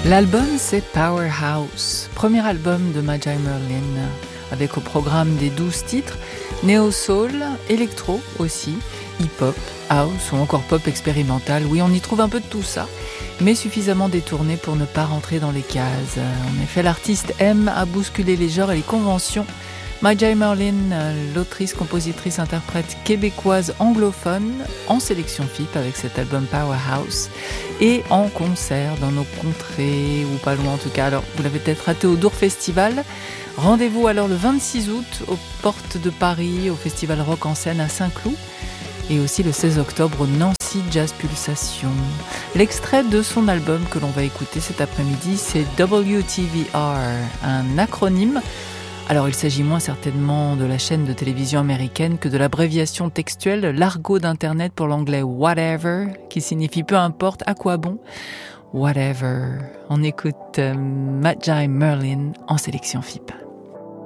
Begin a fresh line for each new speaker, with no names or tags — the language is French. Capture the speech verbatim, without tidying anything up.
L'album, c'est Powerhouse, premier album de Magi Merlin, avec au programme des douze titres, néo-soul, électro aussi, hip-hop, house ou encore pop expérimental. Oui, on y trouve un peu de tout ça, mais suffisamment détourné pour ne pas rentrer dans les cases. En effet, l'artiste aime à bousculer les genres et les conventions. Magi Merlin, l'autrice, compositrice, interprète québécoise anglophone, en sélection F I P avec cet album Powerhouse et en concert dans nos contrées, ou pas loin en tout cas. Alors, vous l'avez peut-être raté au Dour Festival. Rendez-vous alors le vingt-six août aux portes de Paris, au Festival Rock en Scène à Saint-Cloud, et aussi le seize octobre au Nancy Jazz Pulsation. L'extrait de son album que l'on va écouter cet après-midi, c'est W T V R, un acronyme. Alors il s'agit moins certainement de la chaîne de télévision américaine que de l'abréviation textuelle, l'argot d'internet pour l'anglais whatever, qui signifie peu importe, à quoi bon. Whatever. On écoute euh, Magi Merlin en sélection F I P.